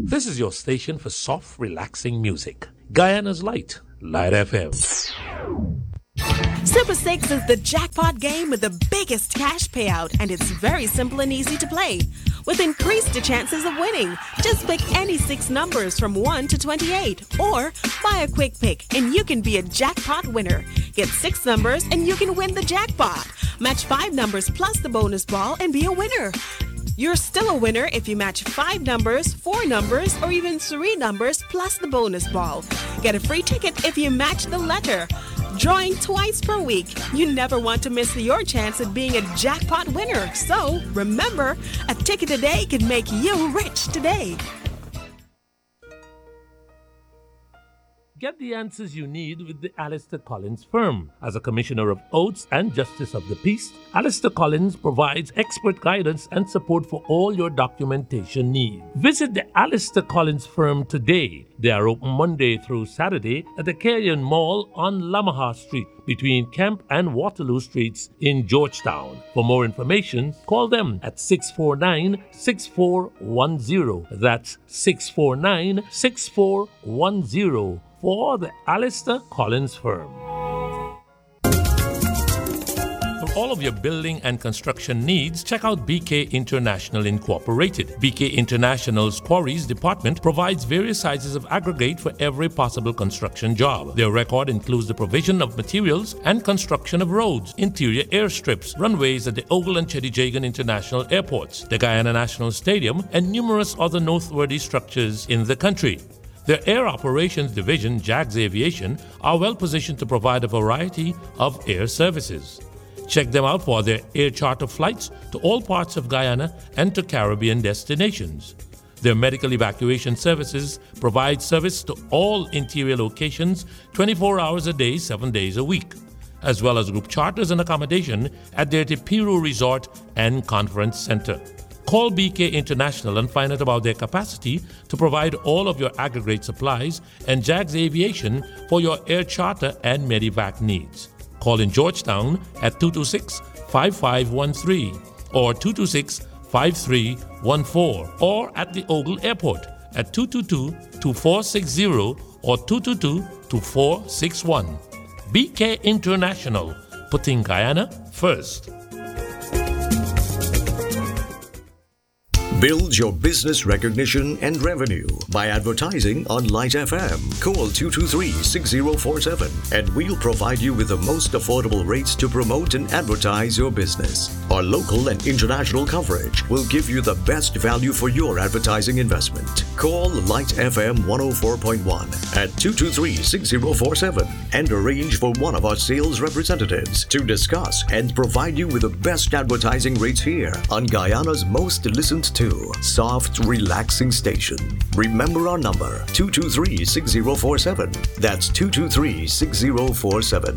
This is your station for soft, relaxing music. Guyana's Light, Light FM. Super 6 is the jackpot game with the biggest cash payout, and it's very simple and easy to play. With increased chances of winning, just pick any 6 numbers from 1 to 28, or buy a quick pick and you can be a jackpot winner. Get 6 numbers and you can win the jackpot. Match 5 numbers plus the bonus ball and be a winner. You're still a winner if you match 5 numbers, 4 numbers, or even 3 numbers plus the bonus ball. Get a free ticket if you match the letter. Drawing twice per week. You never want to miss your chance at being a jackpot winner. So remember, a ticket a day can make you rich today. Get the answers you need with the Alistair Collins firm. As a Commissioner of Oaths and Justice of the Peace, Alistair Collins provides expert guidance and support for all your documentation needs. Visit the Alistair Collins firm today. They are open Monday through Saturday at the Carrion Mall on Lamaha Street between Kemp and Waterloo Streets in Georgetown. For more information, call them at 649-6410. That's 649-6410 for the Alistair Collins firm. For all of your building and construction needs, check out BK International Incorporated. BK International's Quarries Department provides various sizes of aggregate for every possible construction job. Their record includes the provision of materials and construction of roads, interior airstrips, runways at the Ogle and Chedijagan International Airports, the Guyana National Stadium, and numerous other noteworthy structures in the country. Their Air Operations Division, JAGS Aviation, are well positioned to provide a variety of air services. Check them out for their air charter flights to all parts of Guyana and to Caribbean destinations. Their medical evacuation services provide service to all interior locations 24 hours a day, 7 days a week, as well as group charters and accommodation at their Tipiru Resort and Conference Center. Call BK International and find out about their capacity to provide all of your aggregate supplies and JAGS Aviation for your air charter and medevac needs. Call in Georgetown at 226-5513 or 226-5314 or at the Ogle Airport at 222-2460 or 222-2461. BK International, putting Guyana first. Build your business recognition and revenue by advertising on Light FM. Call 223-6047 and we'll provide you with the most affordable rates to promote and advertise your business. Our local and international coverage will give you the best value for your advertising investment. Call Light FM 104.1 at 223-6047 and arrange for one of our sales representatives to discuss and provide you with the best advertising rates here on Guyana's most listened to soft, relaxing station. Remember our number, 223-6047. That's 223-6047.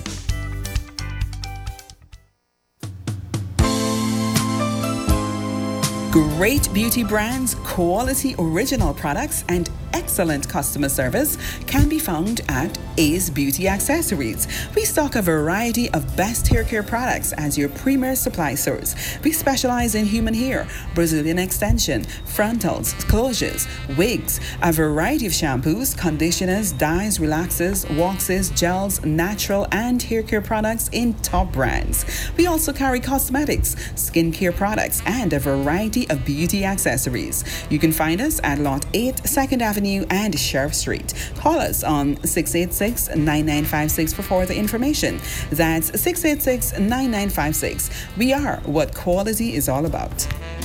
Great beauty brands, quality original products, and excellent customer service can be found at Ace Beauty Accessories. We stock a variety of best hair care products as your premier supply source. We specialize in human hair, Brazilian extension, frontals, closures, wigs, a variety of shampoos, conditioners, dyes, relaxers, waxes, gels, natural and hair care products in top brands. We also carry cosmetics, skincare products, and a variety of beauty accessories. You can find us at Lot 8, 2nd Avenue and Sheriff Street. Call us on 686-9956 for further information. That's 686-9956. We are what quality is all about.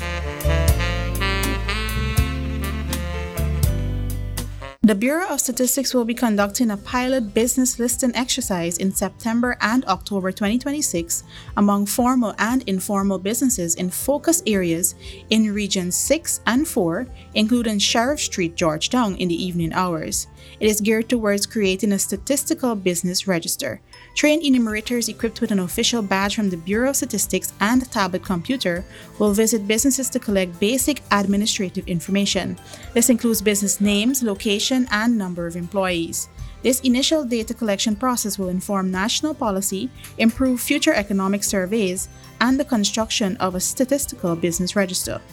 The Bureau of Statistics will be conducting a pilot business listing exercise in September and October 2026 among formal and informal businesses in focus areas in Regions 6 and 4, including Sheriff Street, Georgetown, in the evening hours. It is geared towards creating a statistical business register. Trained enumerators equipped with an official badge from the Bureau of Statistics and a tablet computer will visit businesses to collect basic administrative information. This includes business names, location, and number of employees. This initial data collection process will inform national policy, improve future economic surveys, and the construction of a statistical business register.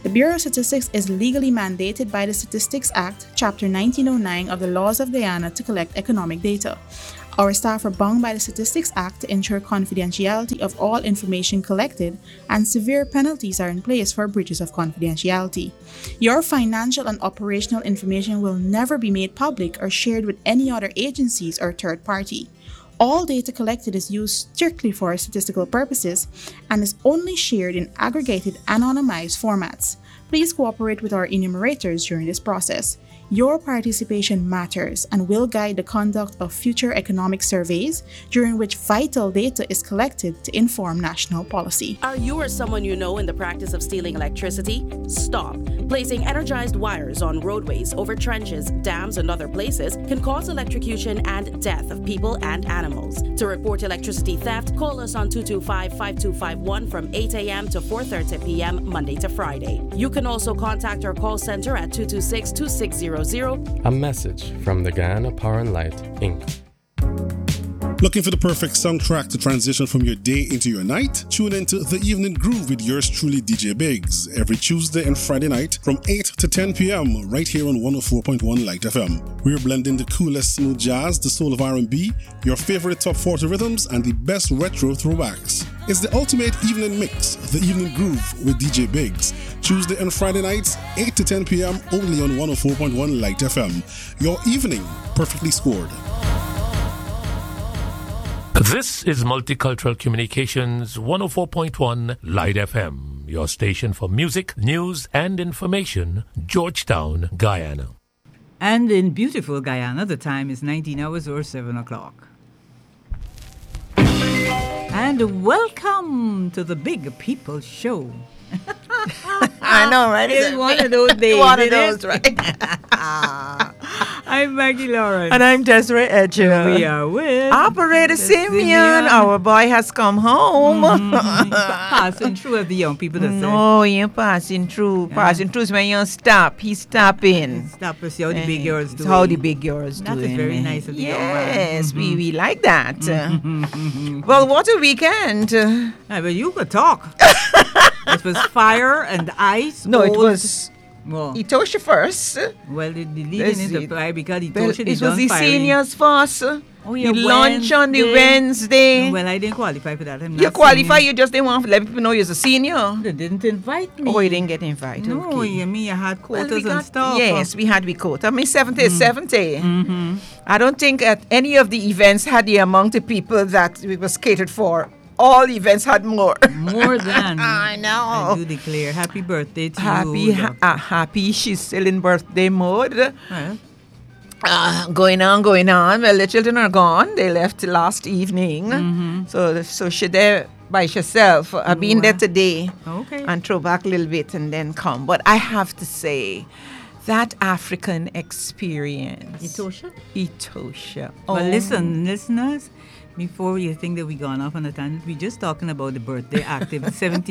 The Bureau of Statistics is legally mandated by the Statistics Act, Chapter 1909 of the Laws of Guyana to collect economic data. Our staff are bound by the Statistics Act to ensure confidentiality of all information collected, and severe penalties are in place for breaches of confidentiality. Your financial and operational information will never be made public or shared with any other agencies or third party. All data collected is used strictly for statistical purposes and is only shared in aggregated, anonymized formats. Please cooperate with our enumerators during this process. Your participation matters and will guide the conduct of future economic surveys during which vital data is collected to inform national policy. Are you or someone you know in the practice of stealing electricity? Stop. Placing energized wires on roadways, over trenches, dams, and other places can cause electrocution and death of people and animals. To report electricity theft, call us on 225-5251 from 8 a.m. to 4:30 p.m. Monday to Friday. You can also contact our call center at 226-2600. A message from the Guyana Power and Light, Inc. Looking for the perfect soundtrack to transition from your day into your night? Tune into The Evening Groove with yours truly, DJ Biggs, every Tuesday and Friday night from 8 to 10 p.m. right here on 104.1 Light FM. We're blending the coolest smooth jazz, the soul of R&B, your favorite top 40 rhythms, and the best retro throwbacks. It's the ultimate evening mix, The Evening Groove with DJ Biggs. Tuesday and Friday nights, 8 to 10 p.m. only on 104.1 Light FM. Your evening perfectly scored. This is Multicultural Communications 104.1 Light FM, your station for music, news, and information, Georgetown, Guyana. And in beautiful Guyana, the time is 19 hours or 7 o'clock. And welcome to the Big People Show. I know, right? It's one of those days. One of those, right? I'm Maggie Lawrence. And I'm Desiree Edger. We are with Operator Simeon. Our boy has come home. Passing through, as the young people that say. No, he ain't passing through. Yeah. Passing through is when you stop. He's stopping. Stop to see how the big girls do. How the big girls do. That is very nice of the young man. Yes, we like that. Well, what a weekend. Yeah, but you could talk. It was fire and ice. No, cold. it was well, Etosha first. Well, the leading into fire because Etosha well, it was the seniors first. Oh, yeah, the lunch on the Wednesday. Well, I didn't qualify for that. You qualify, you just didn't want to let people know you're a senior. They didn't invite me. Oh, you didn't get invited. No, okay. you mean you had quotas and stuff. Yes, we had quota. I mean, 70 is 70. Mm-hmm. I don't think at any of the events had the amount of people that it was catered for. All events had more. More than. I know. I do declare happy birthday to you. Happy. She's still in birthday mode. Well. Going on. Well, the children are gone. They left last evening. Mm-hmm. So she's there by herself. I've been there today. Okay. And throw back a little bit and then come. But I have to say, that African experience. Etosha. Well, listen, listeners. Before you think that we gone off on a tangent, we're just talking about the birthday active,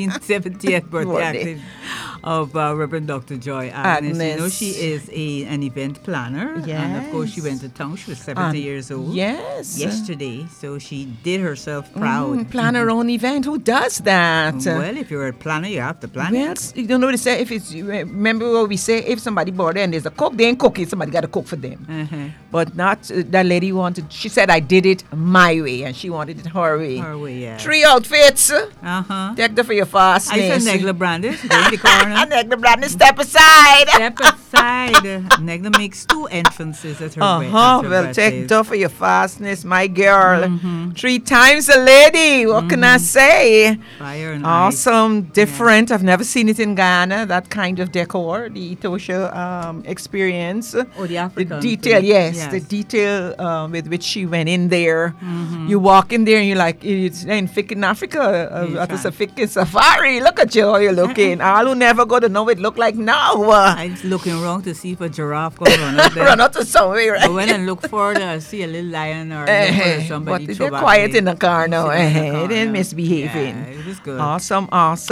70th birthday active of Reverend Dr. Joy Agnes. You know, she is an event planner. Yes. And of course, she went to town. She was 70 years old. Yes. Yesterday. So she did herself proud. Plan her own event. Who does that? Well, if you're a planner, you have to plan it. You don't know what to say. Remember what we say, if somebody bought it and there's a cook, they ain't cooking. Somebody got to cook for them. Uh-huh. But not that lady wanted, she said, I did it my way. And she wanted it her way. Her way, yeah. 3 outfits. Uh-huh. Take them for your fastness. I said Negla Brandis, go in the corner. Negla Brandis, step aside. Step aside. Negla makes 2 entrances at her wedding. Well, take them for your fastness, my girl. Mm-hmm. 3 times a lady. What can I say? Fire and awesome, ice. Different. Yeah. I've never seen it in Ghana, that kind of decor, the Etosha experience. Oh, the African. The detail, yes. The detail with which she went in there. Mm-hmm. You walk in there and you're like, it's in Africa. It's a Fikin safari. Look at you, how you're looking. All who never go to know it look like now. I'm looking wrong to see if a giraffe going to run out there. Run out to somewhere, right? I went and look for it. I see a little lion or somebody. But they're quiet in the car now. They're misbehaving. Yeah, it was good. Awesome.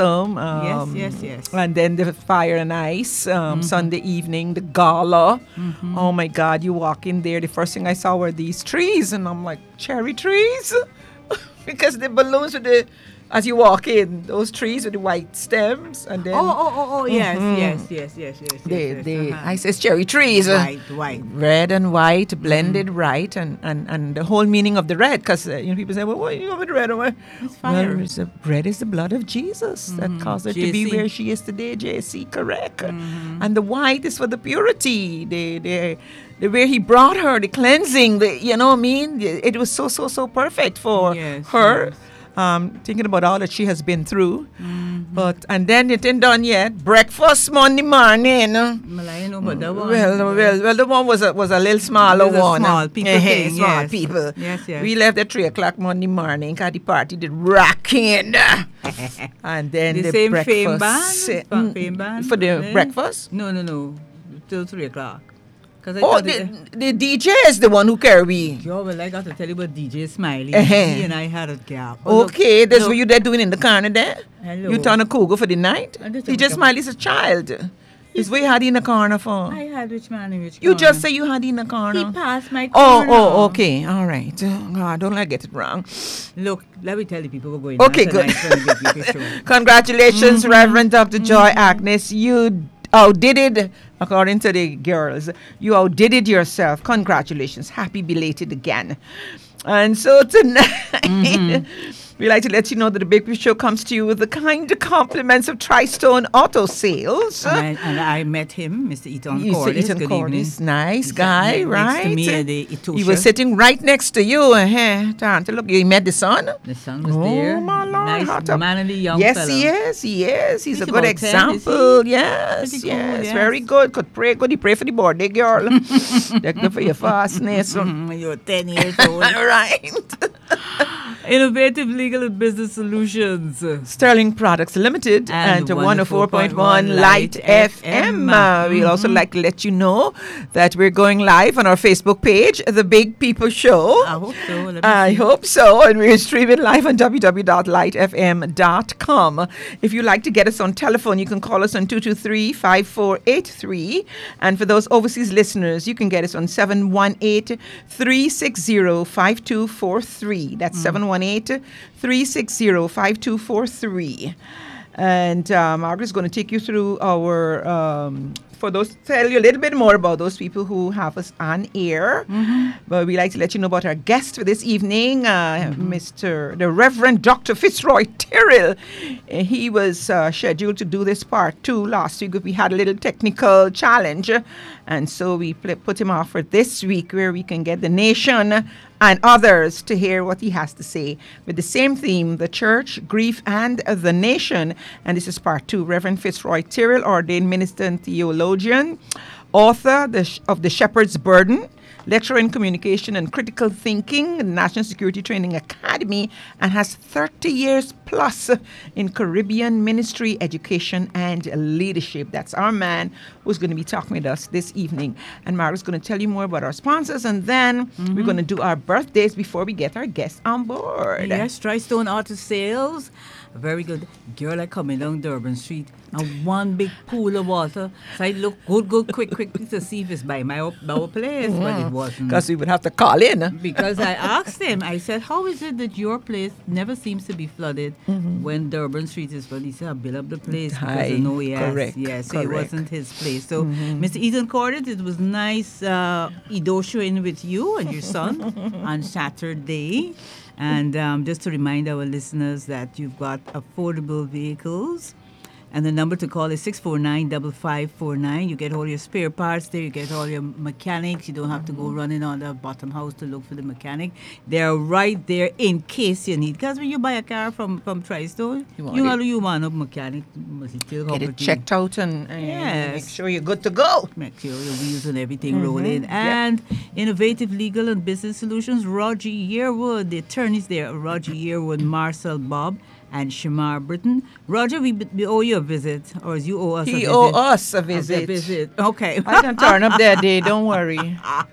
Yes. And then the fire and ice, Sunday evening, the gala. Mm-hmm. Oh, my God. You walk in there. The first thing I saw were these trees. And I'm like, cherry trees? Because the balloons with as you walk in, those trees with the white stems, and then yes. I says cherry trees, white, red and white blended, right, and the whole meaning of the red, because people say, well, what you got with red? It's fire. Well, red is the blood of Jesus that caused her to be where she is today. JC, correct, and the white is for the purity, the where he brought her, the cleansing, it was so perfect for her. Yes. Thinking about all that she has been through. And then it ain't done yet. Breakfast Monday morning. Well, I know, but that one. Well, the one was a little smaller one. Small people thing, small people. Yes. We left at 3 o'clock Monday morning because the party did rocking. And then the the same breakfast. fame band? For the breakfast? No. Till 3 o'clock. The DJ is the one who carry we. Yo, well, I got to tell you about DJ Smiley. Uh-huh. He and I had a gap. Okay, that's what you there doing in the corner there? Hello. You turn a cougar for the night? DJ Smiley's a child. Is what you had in the corner for? I had which man in which corner? You just say you had in the corner. He passed my corner. Oh, okay. All right. God, don't let me get it wrong. Look, let me tell you people we're going okay, good. Congratulations, Reverend Dr. Joy Agnes. You outdid it, according to the girls. You outdid it yourself. Congratulations. Happy belated again. And so tonight, we like to let you know that the Big Show comes to you with the kind compliments of Tri-Stone Auto Sales. And I met him, Mr. Eaton Cordis. Good evening. Nice He's guy, right? Next to me at the Etosha. He was sitting right next to you. Look, you met the son? The son was there. My Lord. Nice, manly young yes, fellow. He is. He's a good 10, example. Yes, cool, yes. Very good. Could he pray for the birthday girl? Thank for your fastness. You're 10 years old. Right. Innovative Legal and Business Solutions. Sterling Products Limited and 104.1 Light FM. We'd also like to let you know that we're going live on our Facebook page, The Big People Show. I hope so. I hope so. And we're streaming live on www.lightfm.com. If you'd like to get us on telephone, you can call us on 223-5483. And for those overseas listeners, you can get us on 718-360-5243. That's 718-360-5243. And Margaret's going to take you through our, tell you a little bit more about those people who have us on air. But we like to let you know about our guest for this evening, the Reverend Dr. Fitzroy Tyrrell. He was scheduled to do this part 2 last week, but we had a little technical challenge. And so we put him off for this week, where we can get the nation and others to hear what he has to say with the same theme, the church, grief, and the nation. And this is part 2. Reverend Fitzroy Tyrrell, ordained minister and theologian, author of The Shepherd's Burden, lecturer in communication and critical thinking in the National Security Training Academy, and has 30 years plus in Caribbean ministry, education, and leadership. That's our man who's going to be talking with us this evening. And Margaret's going to tell you more about our sponsors, and then we're going to do our birthdays before we get our guests on board. Yes, Tri-Stone Auto Sales. Very good. Girl, I coming down Durban Street and one big pool of water. So I look good, quick to see if it's by our place, but it wasn't. Because we would have to call in. Because I asked him, I said, how is it that your place never seems to be flooded when Durban Street is flooded? He said, I'll build up the place because I know correct. So it wasn't his place. So, Mr. Ethan Cordis, it was nice Edosha with you and your son on Saturday. And just to remind our listeners that you've got affordable vehicles. And the number to call is 649-5549. You get all your spare parts there. You get all your mechanics. You don't have to go running on the bottom house to look for the mechanic. They're right there in case you need. Because when you buy a car from Tri-Stone, you want a mechanic. Get it checked out and make sure you're good to go. Make sure your wheels and everything roll in. And Innovative Legal and Business Solutions, Roger Yearwood, the attorneys there, Roger Yearwood, Marcel Bob, and Shamar Britton. Roger, we owe you a visit, or you owe us a visit? He owe us a visit. Okay. I can turn up that day, don't worry.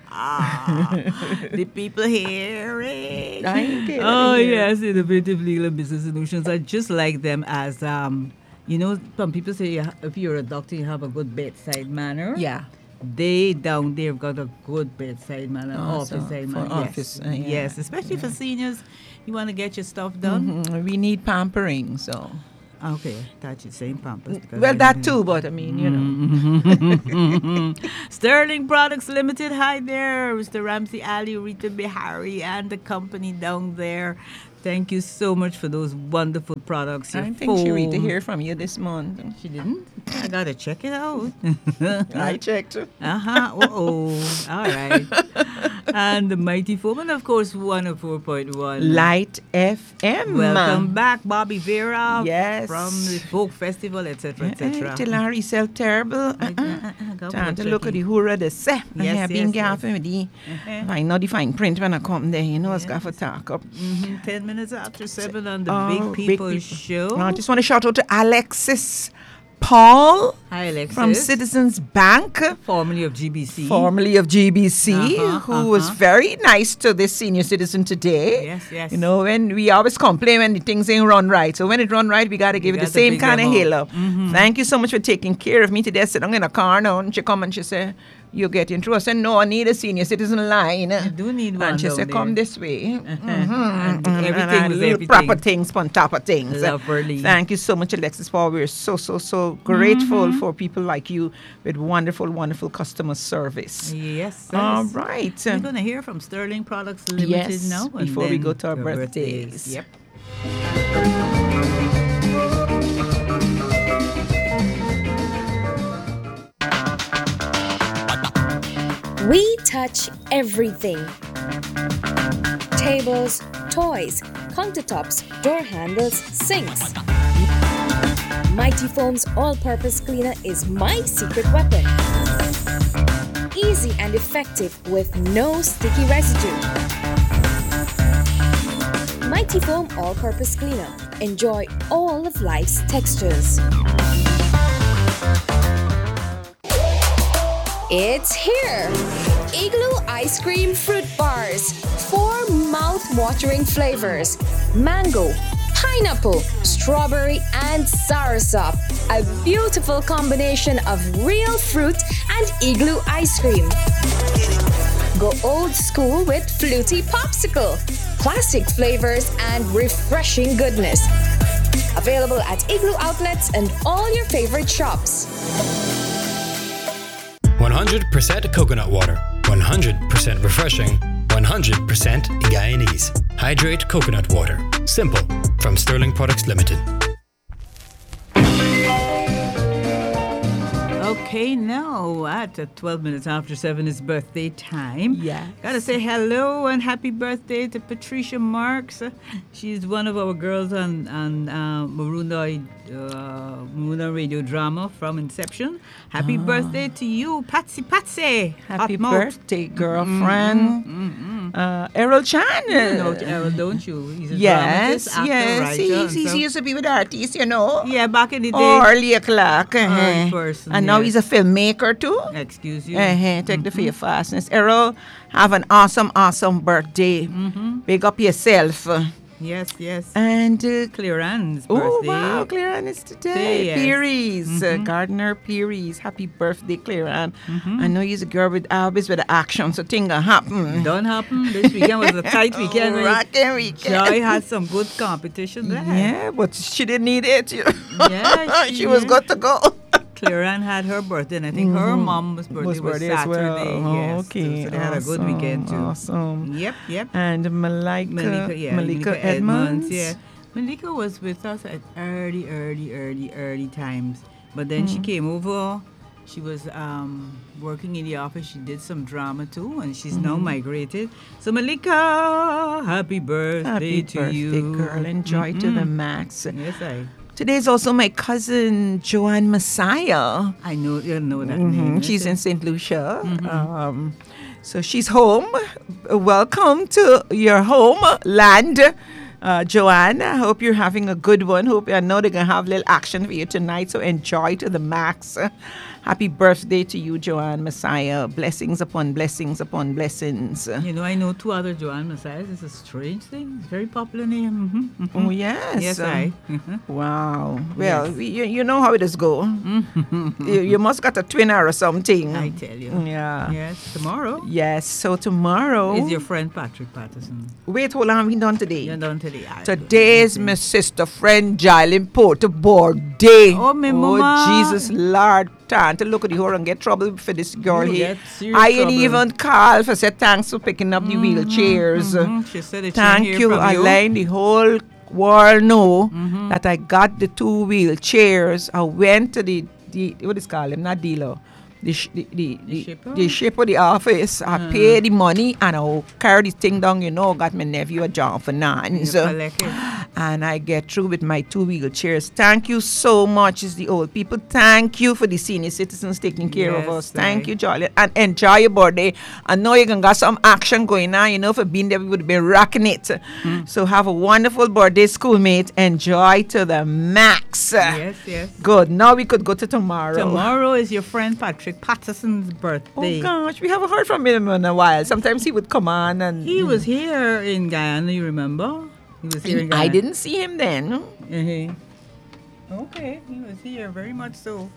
The people hear it. Yes, Innovative Legal and Business Solutions. I just like them as, some people say if you're a doctor, you have a good bedside manner. Yeah. They down there got a good bedside manner, office side manner. Office, yes, especially for seniors. You want to get your stuff done. We need pampering, so. Okay, thought you'd say Pampers. Well, that too, but I mean, you know. Sterling Products Limited. Hi there, Mr. Ramsey Ali, Rita Bihari, and the company down there. Thank you so much for those wonderful products. I think she read to hear from you this month. She didn't? I got to check it out. I checked. All right. And the Mighty Foam, and of course, 104.1. Light FM. Welcome back, Bobby Vera. Yes. From the Folk Festival, etc., etc. Tilari self terrible. Time to look at the hura de se. I have been gaffing with the I know the fine print when I come there. You know, it's got to talk up. 10 minutes after 7 on the Big People Show. I just want to shout out to Alexis Paul. Hi, Alexis. From Citizens Bank. Formerly of GBC. Who was very nice to this senior citizen today. Yes. You know, when we always complain when the things ain't run right. So when it run right, we got to give it the same kind of halo. Thank you so much for taking care of me today. I sit down in a car now and she come and she say, you're getting through. I said, no, I need a senior citizen line. You do need one. And she said, come this way. And everything was everything. Proper things on top of things. Lovely. Thank you so much, Alexis Paul. We're so grateful for people like you with wonderful, wonderful customer service. Yes. All right. We're going to hear from Sterling Products Limited now. Before we go to our birthdays. Yep. We touch everything. Tables, toys, countertops, door handles, sinks. Mighty Foam's all-purpose cleaner is my secret weapon. Easy and effective with no sticky residue. Mighty Foam all-purpose cleaner. Enjoy all of life's textures. It's here! Igloo Ice Cream Fruit Bars. 4 mouth-watering flavors. Mango, pineapple, strawberry, and soursop. A beautiful combination of real fruit and igloo ice cream. Go old school with Fluty Popsicle. Classic flavors and refreshing goodness. Available at Igloo outlets and all your favorite shops. 100% coconut water, 100% refreshing, 100% Guyanese. Hydrate coconut water. Simple. From Sterling Products Limited. Okay, now at 12 minutes after 7 is birthday time. Yeah. Gotta say hello and happy birthday to Patricia Marks. She's one of our girls on Maruna Radio Drama from Inception. Happy birthday to you, Patsy. Happy birthday, girlfriend. Errol Chan. You know Errol, don't you? He's a dramatist, actor, writer. He used to be with artists, you know. Yeah, back in the day. Early o'clock. Person, and now he's a filmmaker too. Excuse you. Take the fear fastness. Errol, have an awesome birthday. Big up yourself. Yes. And Claire Ann's birthday. Oh, wow, Claire Ann is today. Yes. Peary's, Gardner Peary's. Happy birthday, Claire Ann. I know you're a girl with always with action, so things gonna happen. Don't happen. This weekend was a tight weekend. Rockin' weekend. Joy had some good competition there. Yeah, but she didn't need it. Yeah, she was good to go. Claire Ann had her birthday, and I think her mom's birthday was Saturday. Well. Yes, Okay, so they had a good weekend too. Awesome. Yep. And Malika Edmonds. Yeah, Malika was with us at early times, but then she came over. She was working in the office. She did some drama too, and she's now migrated. So Malika, happy birthday to you, girl. Enjoy to the max. Yes, Today's also my cousin Joanne Messiah. I know you know that name. She's in St. Lucia. So she's home. Welcome to your homeland, Joanne. I hope you're having a good one. I know they're gonna have a little action for you tonight. So enjoy to the max. Happy birthday to you, Joanne Messiah. Blessings upon blessings upon blessings. You know, I know 2 other Joanne Messiahs. It's a strange thing. It's a very popular name. Mm-hmm, mm-hmm. Oh, yes. Yes, Wow. Well, yes. you know how it is go. You must got a twin or something. I tell you. Yeah. Yes, tomorrow. Yes, so tomorrow is your friend Patrick Patterson. Wait, hold on. We done today. You're done today. Today's my sister friend Jylin Porter birthday. Oh, my mama. Jesus Lord. Time to look at the whole and get trouble for this girl here. I ain't even call for say thanks for picking up the wheelchairs. She said it. Thank you. I let the whole world know that I got the 2 wheelchairs. I went to the what is called them, not dealer. The ship of the office. I pay the money and I'll carry this thing down, got my nephew a job for 9. And I get through with my 2 wheelchairs. Thank you so much, is the old people. Thank you for the senior citizens taking care of us. Thank you, Jolly. And enjoy your birthday. I know you can got some action going on. For being there, we would have been rocking it. So have a wonderful birthday, schoolmate. Enjoy to the max. Yes. Good. Now we could go to tomorrow. Tomorrow is your friend Patrick Patterson's birthday. Oh, gosh. We haven't heard from him in a while. Sometimes he would come on and... He was here in Guyana, you remember? He was here in Guyana. I didn't see him then. Okay, he was here, very much so.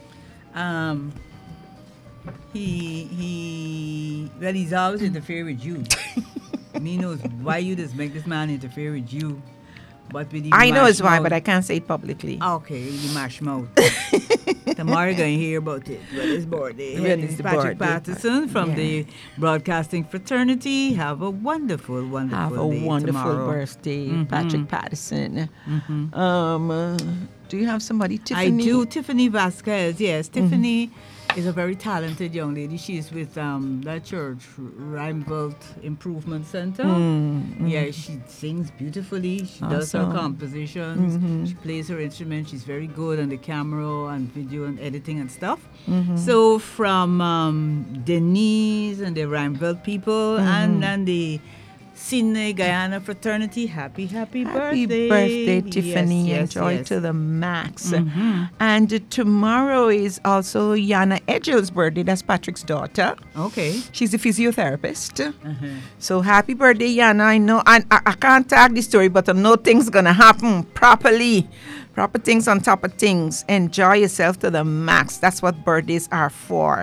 He's always interfere with you. Me knows why you just make this man interfere with you. But with I know it's why, but I can't say it publicly. Okay, you mash mouth. Tomorrow you're going to hear about it. When it's birthday. When it's Patrick Patterson from the Broadcasting Fraternity. Have a wonderful day tomorrow. Birthday, Patrick Patterson. Do you have somebody, Tiffany? I do. Tiffany Vasquez, yes. Tiffany is a very talented young lady. She's with that church, Rheinveld Improvement Center. Yeah, she sings beautifully. She does her compositions. She plays her instrument. She's very good on the camera and video and editing and stuff. So from Denise and the Rheinveld people and the Sydney Guyana Fraternity, happy birthday. Happy birthday, Tiffany. Enjoy to the max. And tomorrow is also Yana Edgel's birthday. That's Patrick's daughter. Okay. She's a physiotherapist. So happy birthday, Yana. I know, and I can't tag the story, but I know things going to happen properly. Proper things on top of things. Enjoy yourself to the max. That's what birthdays are for.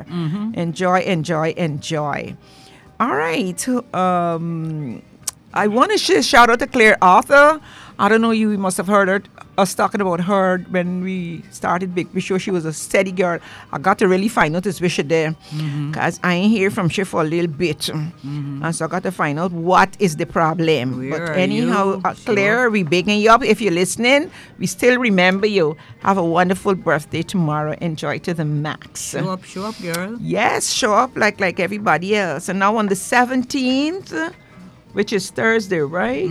Enjoy. All right. I want to shout out to Claire Arthur. I don't know, you must have heard us talking about her when we started Big Show. She was a steady girl. I got to really find out this wishes there because I ain't hear from she for a little bit. And so I got to find out what is the problem. But anyhow, Claire, we begging you up. If you're listening, we still remember you. Have a wonderful birthday tomorrow. Enjoy to the max. Show up, girl. Yes, show up like everybody else. And now on the 17th, which is Thursday, right?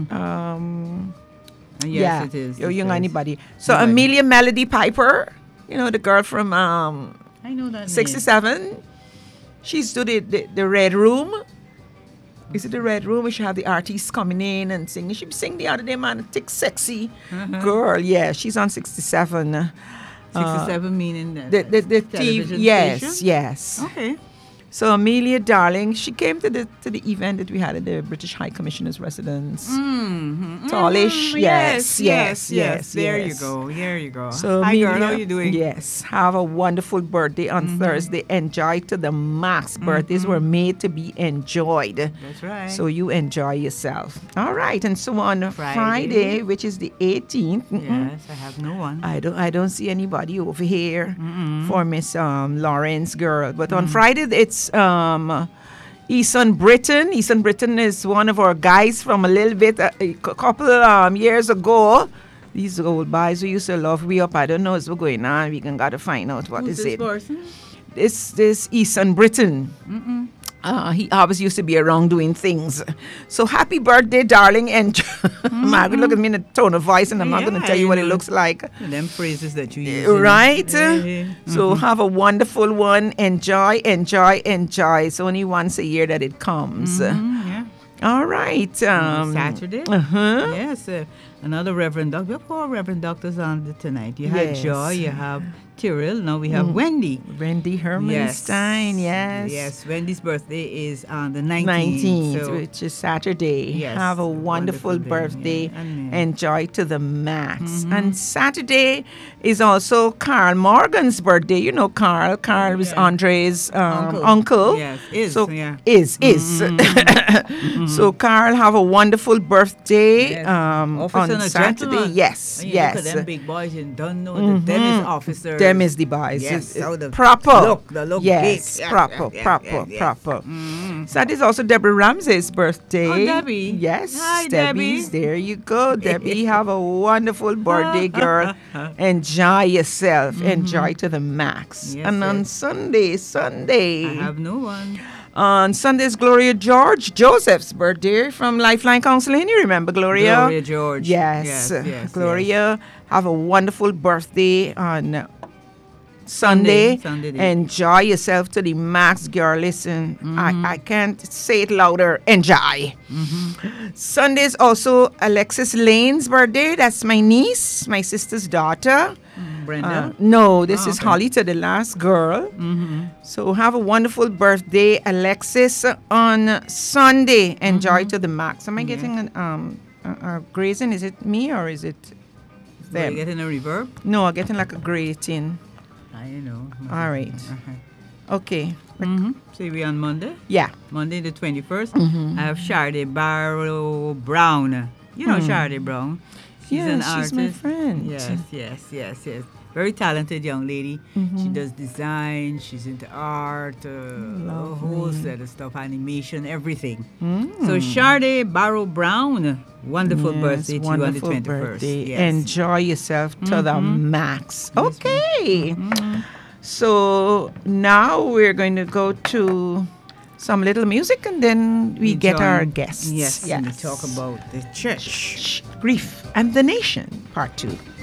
Yes, it is. You're young anybody. So Amelia Melody Piper, the girl from I know that 67. Name. She's to the Red Room. Is it the Red Room? We should have the artists coming in and singing. She sing the other day, man, thick, sexy girl. Yeah, she's on 67. 67 meaning the television TV. Yes. Okay. So Amelia Darling, she came to the event that we had at the British High Commissioner's residence. Tallish, yes. There you go. So hi Amelia, girl, how are you doing? Yes, have a wonderful birthday on Thursday. Enjoy to the max. Birthdays were made to be enjoyed. That's right. So you enjoy yourself. All right, and so on Friday, which is the 18th. Yes, I have no one. I don't see anybody over here for Miss Lawrence girl. But on Friday, it's Eason Britton. Eason Britton is one of our guys from a little bit, a couple years ago. These old boys who used to love we up. I don't know what's going on. We got to find out what Who's is this it. Person? This Eason Britton. He always used to be around doing things. So happy birthday, darling. And Margaret, look at me in a tone of voice, and I'm not going to tell you what it looks like. Them phrases that you use. Right? So have a wonderful one. Enjoy. It's only once a year that it comes. All right. Saturday? Yes. Another Reverend Doctor. We have 4 Reverend Doctors on tonight. You have Joy, you have Tyrrell. Now we have Wendy. Wendy Hermanstein, yes. Yes, Wendy's birthday is on the 19th. So which is Saturday. Yes, have a wonderful birthday. Yeah. Enjoy to the max. And Saturday is also Carl Morgan's birthday. You know Carl. Carl was Andre's uncle. Yes, is. So yeah. is. So Carl, have a wonderful birthday Yes. on Saturday. Gentleman. Yes, And yes. Look at them big boys. You don't know that them is officers. Them is the boys. Yes, the proper. The look yes, big. proper. Saturday is also Deborah Ramsey's birthday. Oh, Debbie. Yes, Hi, Debbie's. Debbie. There you go, Debbie. Have a wonderful birthday, girl. Enjoy yourself. Enjoy to the max. Yes, and on yes. Sunday. I have no one. On Sunday is Gloria George Joseph's birthday from Lifeline Counseling. You remember Gloria? Gloria George. Yes. Yes, Gloria, have a wonderful birthday on Sunday. Sunday. Enjoy yourself to the max, girl. Listen, I can't say it louder. Enjoy. Sunday is also Alexis Lane's birthday. That's my niece, my sister's daughter. Brenda? No, this is Okay. Holly to the last girl. So have a wonderful birthday, Alexis, on Sunday. Enjoy to the max. Am I getting a grazing? Is it me or is it Are you them? getting a reverb? No, I'm getting like a grating. I know. All right. Okay. So we on Monday? Yeah. Monday the 21st. I have Sharday Barrow Brown. You know Sharday Brown. She's Yeah, an she's artist. my friend. Yes. Very talented young lady. She does design. She's into art, a whole set of stuff, animation, everything. So Sharday Barrow Brown, wonderful birthday to you on the wonderful 21st. birthday. Yes. Enjoy yourself to the max. Okay. So now we're going to go to some little music and then we get our guests. Yes, and we talk about the church. Grief and the Nation, Part 2.